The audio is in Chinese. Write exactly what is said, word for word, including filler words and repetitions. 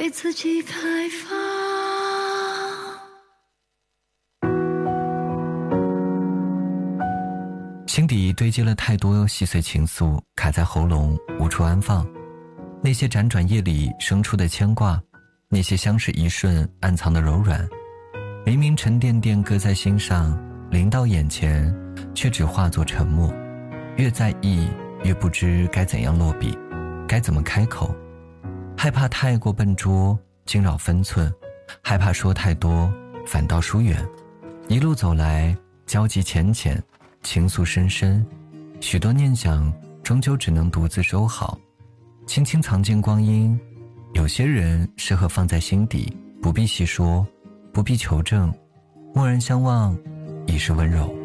为自己开放。 心底堆积了太多细碎情愫，卡在喉咙无处安放。那些辗转夜里生出的牵挂，那些相识一瞬暗藏的柔软，明明沉甸甸搁在心上，临到眼前却只化作沉默。越在意越不知该怎样落笔，该怎么开口，害怕太过笨拙惊扰分寸，害怕说太多反倒疏远。一路走来，交集浅浅，情愫深深，许多念想终究只能独自收好，轻轻藏进光阴。有些人适合放在心底，不必细说，不必求证，蓦然相望已是温柔。